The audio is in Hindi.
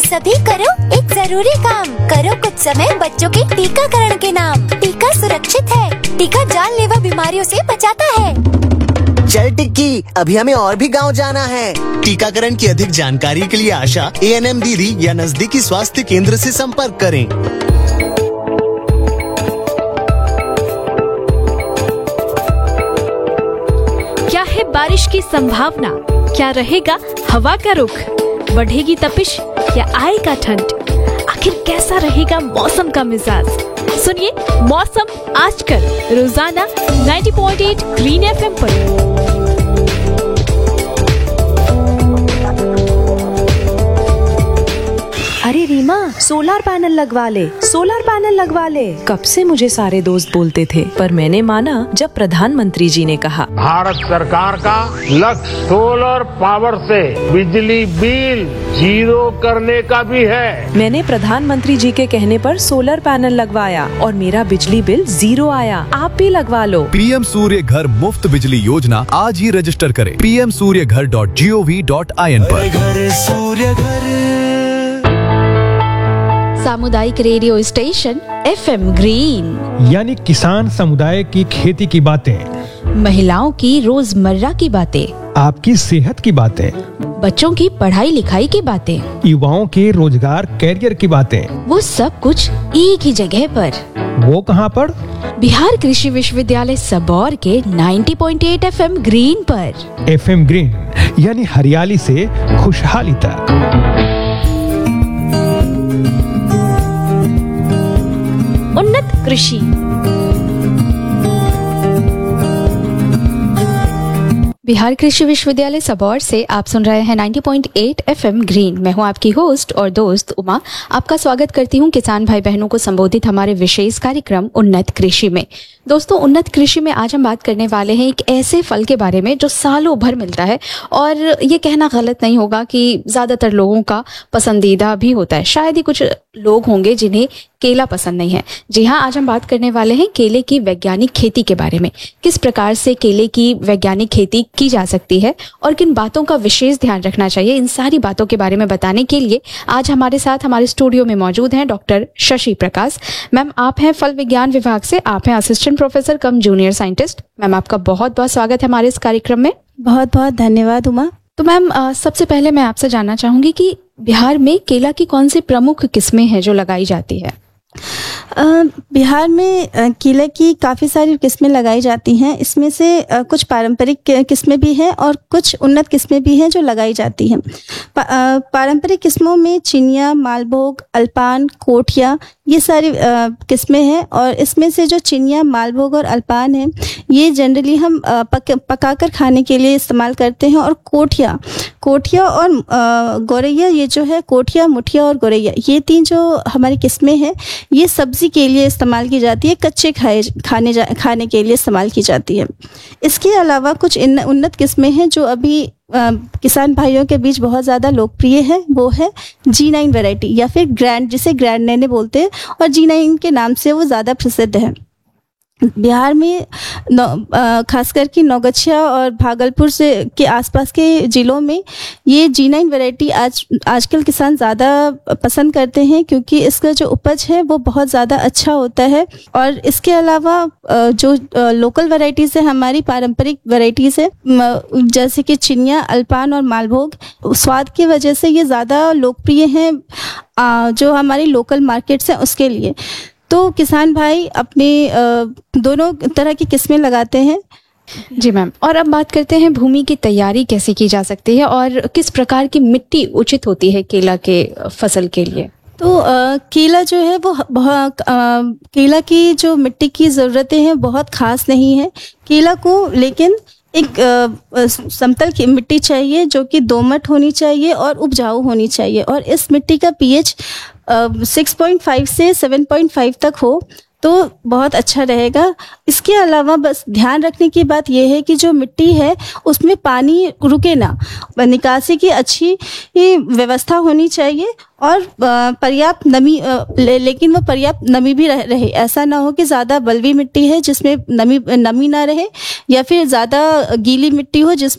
सभी करो एक जरूरी काम, करो कुछ समय बच्चों के टीकाकरण के नाम। टीका सुरक्षित है, टीका जानलेवा बीमारियों से बचाता है। चल टिक्की, अभी हमें और भी गांव जाना है। टीकाकरण की अधिक जानकारी के लिए आशा, ANM दीदी या नजदीकी स्वास्थ्य केंद्र से संपर्क करें। क्या है बारिश की संभावना? क्या रहेगा हवा का रुख? बढ़ेगी तपिश या आएगा ठंड? आखिर कैसा रहेगा मौसम का मिजाज? सुनिए मौसम आजकल रोजाना 90.8 ग्रीन FM पर। अरे रीमा, सोलर पैनल लगवा ले, सोलर पैनल लगवा ले। कब से मुझे सारे दोस्त बोलते थे, पर मैंने माना जब प्रधानमंत्री जी ने कहा। भारत सरकार का लक्ष्य सोलर पावर से बिजली बिल 0 करने का भी है। मैंने प्रधानमंत्री जी के कहने पर सोलर पैनल लगवाया और मेरा बिजली बिल 0 आया। आप भी लगवा लो। PM सूर्य घर मुफ्त बिजली योजना आज ही रजिस्टर करें pmsuryaghar.gov.in पर। घर सूर्य घर। सामुदायिक रेडियो स्टेशन FM ग्रीन, यानी किसान समुदाय की खेती की बातें, महिलाओं की रोजमर्रा की बातें, आपकी सेहत की बातें, बच्चों की पढ़ाई लिखाई की बातें, युवाओं के रोजगार कैरियर की बातें, वो सब कुछ एक ही जगह पर। वो कहाँ पर? बिहार कृषि विश्वविद्यालय सबौर के 90.8 FM ग्रीन पर। FM ग्रीन यानी हरियाली से खुशहाली तक। उन्नत कृषि। बिहार कृषि विश्वविद्यालय सबौर से आप सुन रहे हैं 90.8 FM ग्रीन। मैं हूं आपकी होस्ट और दोस्त उमा। आपका स्वागत करती हूं किसान भाई बहनों को संबोधित हमारे विशेष कार्यक्रम उन्नत कृषि में। दोस्तों, उन्नत कृषि में आज हम बात करने वाले हैं एक ऐसे फल के बारे में जो सालों भर मिलता है और ये कहना गलत नहीं होगा कि ज़्यादातर लोगों का पसंदीदा भी होता है। शायद ही कुछ लोग होंगे जिन्हें केला पसंद नहीं है। जी हाँ, आज हम बात करने वाले हैं केले की वैज्ञानिक खेती के बारे में। किस प्रकार से केले की वैज्ञानिक खेती की जा सकती है और किन बातों का विशेष ध्यान रखना चाहिए, इन सारी बातों के बारे में बताने के लिए आज हमारे साथ हमारे स्टूडियो में मौजूद हैं डॉक्टर शशि प्रकाश। मैम, आप हैं फल विज्ञान विभाग से, आप हैं असिस्टेंट प्रोफेसर कम जूनियर साइंटिस्ट। मैम, आपका बहुत बहुत स्वागत है हमारे इस कार्यक्रम में। बहुत बहुत धन्यवाद उमा। तो मैम, सबसे पहले मैं आपसे जानना चाहूंगी कि बिहार में केला की कौन सी प्रमुख किस्में हैं जो लगाई जाती है? बिहार में केले की काफ़ी सारी किस्में लगाई जाती हैं। इसमें से कुछ पारंपरिक किस्में भी हैं और कुछ उन्नत किस्में भी हैं जो लगाई जाती हैं। पारंपरिक किस्मों में चिनिया, मालभोग, अल्पान, कोठिया, ये सारी किस्में हैं। और इसमें से जो चिनिया, मालभोग और अल्पान है, ये जनरली हम पकाकर खाने के लिए इस्तेमाल करते हैं। और कोठिया और गौरैया, ये जो है कोठिया, मुठिया और गौरैया, ये 3 जो हमारी किस्में हैं, ये सब्जी के लिए इस्तेमाल की जाती है, कच्चे खाने के लिए इस्तेमाल की जाती है। इसके अलावा कुछ उन्नत किस्में हैं जो अभी किसान भाइयों के बीच बहुत ज़्यादा लोकप्रिय है। वो है G9 वैरायटी या फिर जिसे ग्रैंड नैने बोलते हैं, और G9 के नाम से वो ज़्यादा प्रसिद्ध है। बिहार में खास करके नौगछिया और भागलपुर के आसपास के ज़िलों में ये G9 वैरायटी आजकल किसान ज़्यादा पसंद करते हैं, क्योंकि इसका जो उपज है वो बहुत ज़्यादा अच्छा होता है। और इसके अलावा जो लोकल वैरायटीज़ है, हमारी पारंपरिक वैरायटीज़ है, जैसे कि चिनिया, अल्पान और मालभोग, स्वाद की वजह से ये ज़्यादा लोकप्रिय हैं जो हमारी लोकल मार्केट्स हैं उसके लिए। तो किसान भाई अपने दोनों तरह की किस्में लगाते हैं। जी मैम, और अब बात करते हैं भूमि की तैयारी कैसे की जा सकती है और किस प्रकार की मिट्टी उचित होती है केला के फसल के लिए? तो केला जो है वो केला की जो मिट्टी की ज़रूरतें हैं बहुत ख़ास नहीं है। केला को लेकिन एक समतल की मिट्टी चाहिए जो कि दोमट होनी चाहिए और उपजाऊ होनी चाहिए। और इस मिट्टी का pH 6.5 से 7.5 तक हो तो बहुत अच्छा रहेगा। इसके अलावा बस ध्यान रखने की बात यह है कि जो मिट्टी है उसमें पानी रुके ना, निकासी की अच्छी व्यवस्था होनी चाहिए और पर्याप्त नमी, लेकिन वो पर्याप्त नमी भी रहे। ऐसा ना हो कि ज़्यादा बलवी मिट्टी है जिसमें नमी ना रहे, या फिर ज़्यादा गीली मिट्टी हो